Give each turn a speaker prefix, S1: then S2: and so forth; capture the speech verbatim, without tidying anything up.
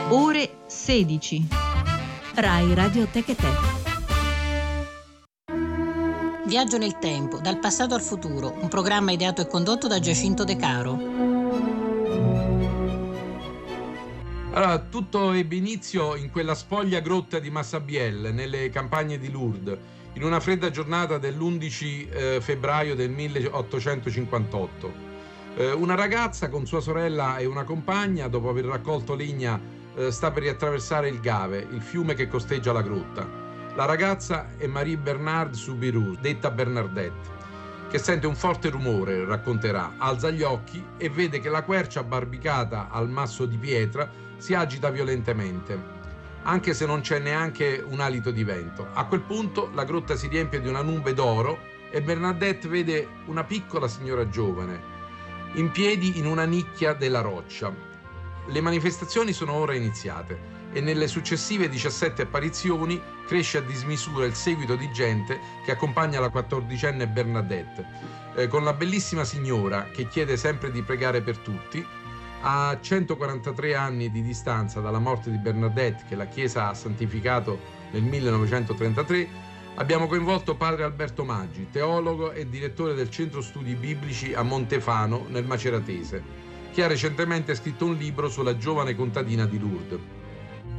S1: Ore sedici.
S2: Rai Radioteca Te.
S3: Viaggio nel tempo, dal passato al futuro, un programma ideato e condotto da Giacinto De Caro.
S4: Allora, tutto ebbe inizio in quella spoglia grotta di Massabielle, nelle campagne di Lourdes, in una fredda giornata dell'undici eh, febbraio del milleottocentocinquantotto. Eh, una ragazza con sua sorella e una compagna, dopo aver raccolto legna, eh, sta per riattraversare il Gave, il fiume che costeggia la grotta. La ragazza è Marie Bernard Soubirous, detta Bernadette, che sente un forte rumore, racconterà, alza gli occhi e vede che la quercia abbarbicata al masso di pietra si agita violentemente, anche se non c'è neanche un alito di vento. A quel punto la grotta si riempie di una nube d'oro e Bernadette vede una piccola signora giovane, in piedi in una nicchia della roccia. Le manifestazioni sono ora iniziate e nelle successive diciassette apparizioni cresce a dismisura il seguito di gente che accompagna la quattordicenne Bernadette, eh, con la bellissima signora che chiede sempre di pregare per tutti. A centoquarantatré anni di distanza dalla morte di Bernadette, che la Chiesa ha santificato nel millenovecentotrentatré, abbiamo coinvolto padre Alberto Maggi, teologo e direttore del Centro Studi Biblici a Montefano, nel Maceratese, che ha recentemente scritto un libro sulla giovane contadina di Lourdes.